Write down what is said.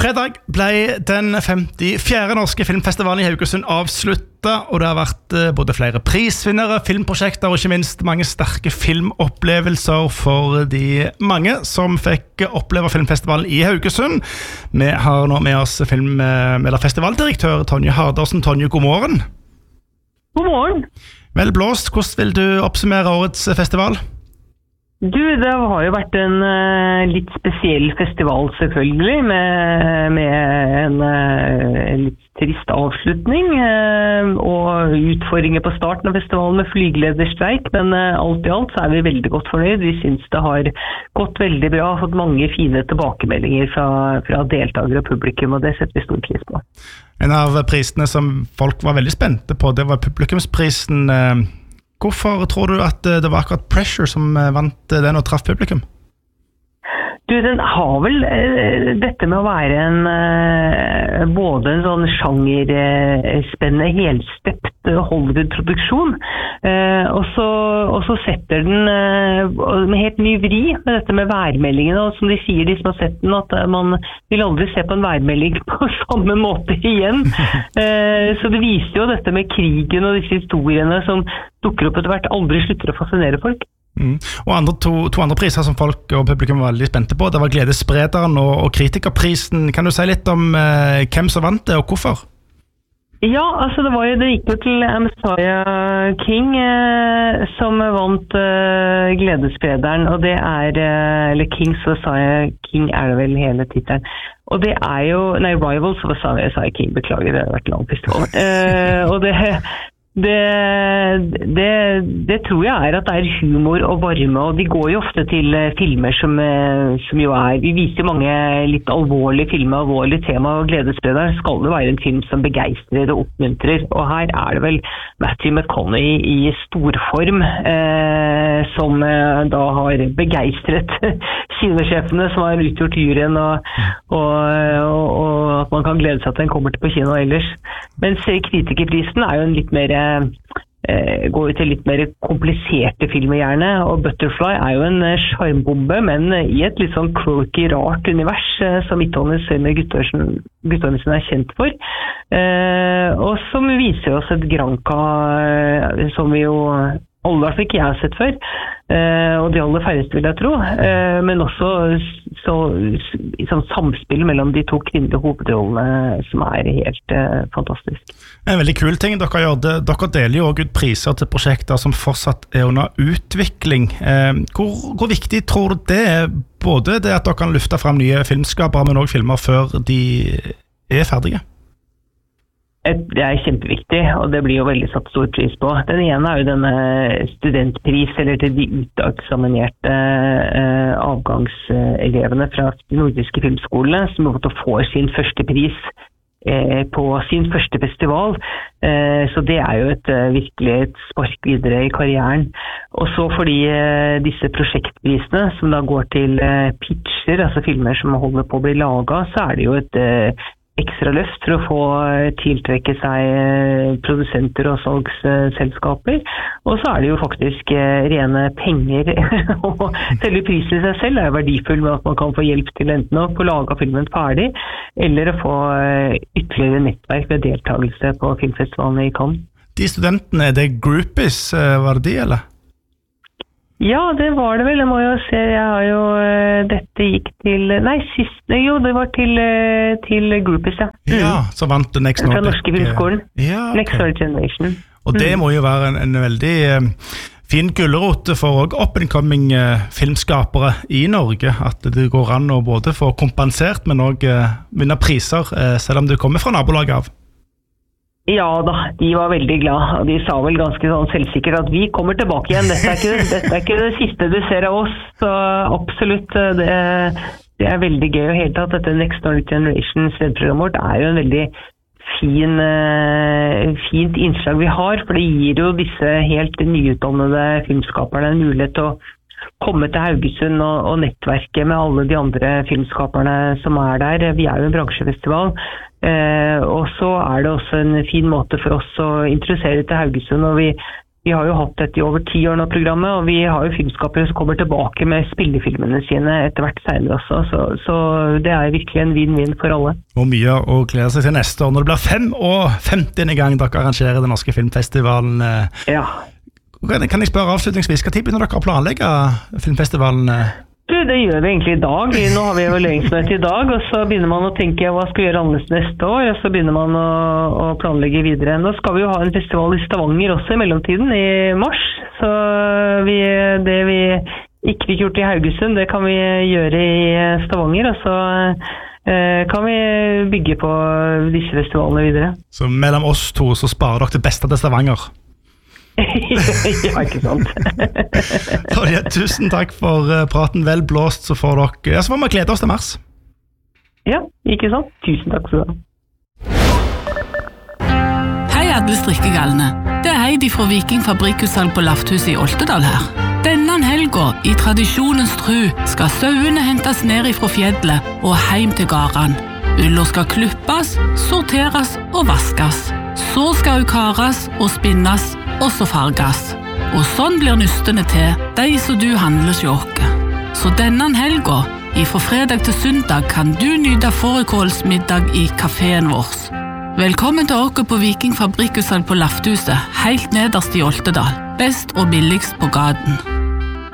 Fredag ble den 54. norske filmfestivalen i Haugesund avsluttet, og det har vært både flere prisvinnere, filmprosjekter og ikke minst mange sterke filmopplevelser for de mange som fikk oppleve filmfestivalen i Haugesund. Vi har nå med oss festivaldirektør Tonje Hardersen. Tonje, god morgen. God morgen. Vel blåst, hvordan vil du oppsummere årets festival? Det har jo vært en litt spesiell festival selvfølgelig, med en litt trist avslutning og utfordringer på starten av festivalen med flygelederstreik, men alt i alt så vi veldig godt fornøyd. Vi synes det har gått veldig bra, fått mange fine tilbakemeldinger fra deltakere og publikum, og det setter vi stor pris på. En av prisene som folk var veldig spente på, det var publikumsprisen. Hvorfor tror du at det var akkurat Pressure som vant den og traff publikum? Den har vel dette med å være både en sånn sjangerspennende, helstøpt Hollywood-produksjon, og så setter den med helt ny vri med dette med værmeldingen, og som de sier, de som har sett den, at man vil aldri se på en værmelding på samme måte igjen. Så det viser jo dette med krigen og disse historiene som dukker opp etter hvert, aldri slutter å fascinere folk. Og to andre priser som folk og publikum var veldig spente på, det var Gledessprederen og Kritikerprisen. Kan du si litt om hvem som vant det, og hvorfor? Ja, altså det gikk jo til Messiah King som vant Gledessprederen, og det eller Kings Messiah King det vel hele titelen. Og det jo, Rivals of Messiah King, beklager, det har vært lang festival. Og det tror jeg at det humor og varme, og de går jo ofte til filmer som jo vi viser mange litt alvorlige filmer, alvorlige tema, og Gledessprederen skal det være en film som begeistrer og oppmuntrer, og her det vel Matthew McConaughey i storform som da har begeistret kinosjefene som har utgjort juryen, og at man kan glede seg at den kommer til på kino ellers. Mens Kritikerprisen jo en litt mer går jo til litt mer kompliserte filmer gjerne, og Butterfly jo en sjarmbombe, men i et litt sånn quirky, rart univers som Midtholmens med Guttormsen kjent for, og som viser oss et Granca som vi jo alle ikke jeg har sett før, og de aller færreste vil jeg tro, men også sånn samspill mellom de to kvinnelige hovedrollene som helt fantastisk. En veldig kul ting dere gjør, dere deler jo også ut priser til prosjekter som fortsatt under utvikling. Hvor viktig tror du det både det at dere kan lufte frem nye filmskapere, men også filmer før de ferdige? Det kjempeviktig, og det blir jo veldig satt stor pris på. Den ene jo denne studentpris, eller til de uteksaminerte avgangselevene fra de nordiske filmskolene, som har fått å få sin første pris på sin første festival. Så det jo virkelig et spark videre i karrieren. Og så fordi disse prosjektprisene, som da går til pitcher, altså filmer som holder på å bli laget, så det jo et ekstra løft for å få tiltrekke seg produsenter og salgsselskaper, og så det jo faktisk rene penger, og selve prisen i seg selv jo verdifull med at man kan få hjelp til enten å få laget filmen ferdig, eller å få ytterligere nettverk ved deltakelse på filmfestivalen i Cannes. De studentene, det groupies, var det de, eller? Ja, det var det vel. Jeg må jo se, jeg har jo, dette gikk til, det var til Groupies, ja. Ja, så vant du Next Nordic. Fra Norske Filmskolen. Ja, okay. Next Nordic Generation. Og det må jo være en veldig fin gullerot for up-and-coming filmskapere i Norge, at det går an å både få kompensert, men også vinne priser, selv om du kommer fra nabolaget av. Ja da, de var veldig glad, og de sa vel ganske sånn selvsikkert at vi kommer tilbake igjen, dette ikke det siste du ser av oss, så absolutt, det veldig gøy og helt tatt. Dette Next Nordic Generation stedprogrammet vårt jo en veldig fint innslag vi har, for det gir jo disse helt nyutdannede filmskaperne en mulighet til å komme til Haugesund og nettverke med alle de andre filmskaperne som der. Vi jo en bransjefestival, og så det også en fin måte for oss å introdusere til Haugesund, og vi Vi har jo hatt dette I over 10 år nå programmet, og vi har jo filmskapere som kommer tilbake med spillefilmene sine etter hvert senere også, så det virkelig en vinn-vinn for alle. Og mye å glede seg til neste år, når det blir 55. gang dere arrangerer den norske filmfestivalen. Ja. Kan jeg spørre avslutningsvis, hva tid begynner dere å planlegge filmfestivalen? Det gjør vi egentlig I dag. Nå har vi evalueringsmøte I dag, og så begynner man å tenke hva skal vi gjøre annerledes neste år, og så begynner man å planlegge videre. Nå skal vi jo ha en festival I Stavanger også I mellomtiden, I mars, så det vi ikke fikk gjort I Haugesund, det kan vi gjøre I Stavanger, og så kan vi bygge på disse festivalene videre. Så mellom oss to så sparer dere det beste til Stavanger? Ja, ikke sant. Tusen takk for praten, vel blåst, så får dere, så får vi glede oss til mars. Ja, ikke sant. Tusen takk for det. Hei alle strikkegalene. Det Heidi fra Viking Fabrikkutsalg på Lafthuset I Oltedal her. Denne helga, I tradisjonens tru, skal sauene hentes ned fra fjellet og heim til gården. Uller skal klippes, sorteres og vaskes. Så skal hun kares og spinnes, og så farges. Og sånn blir nystene til, de som du handler sjåke. Så denne helga, fra fredag til søndag, kan du nyte fårikålsmiddag I kaféen vår. Velkommen til dere på Viking Fabrikkutsalg på Lafthuset, helt nederst I Oltedal. Best og billigst på gaten.